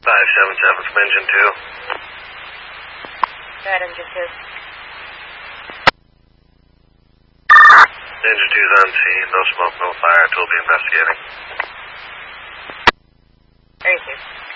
577 from Engine 2. Go ahead, Engine 2. Engine 2's on scene. No smoke, no fire. Tool be investigating. Very safe.